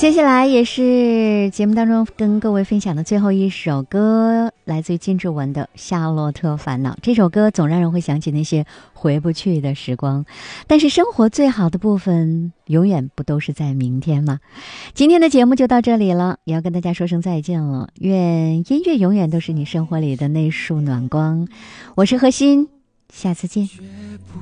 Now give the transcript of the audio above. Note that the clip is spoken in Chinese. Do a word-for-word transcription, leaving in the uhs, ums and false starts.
接下来也是节目当中跟各位分享的最后一首歌，来自于金志文的《夏洛特烦恼》。这首歌总让人会想起那些回不去的时光，但是生活最好的部分永远不都是在明天吗？今天的节目就到这里了，也要跟大家说声再见了。愿音乐永远都是你生活里的那束暖光。我是何欣，下次见。